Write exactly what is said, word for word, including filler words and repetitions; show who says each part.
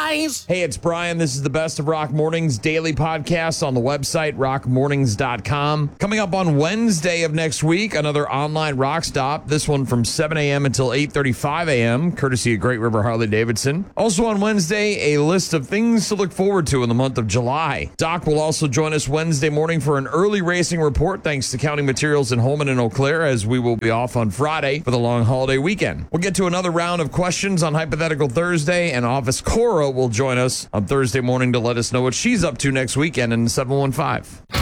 Speaker 1: guys.
Speaker 2: Hey, it's Brian. This is the Best of Rock Mornings daily podcast on the website, rock mornings dot com. Coming up on Wednesday of next week, another online rock stop. This one from seven a.m. until eight thirty-five a.m., courtesy of Great River Harley-Davidson. Also on Wednesday, a list of things to look forward to in the month of July. Doc will also join us Wednesday morning for an early racing report, thanks to Counting Materials in Holman and Eau Claire, as we will be off on Friday for the long holiday weekend. We'll get to another round of questions on Hypothetical Thursday, and Office Cora will join us on Thursday morning to let us know what she's up to next weekend in seven one five.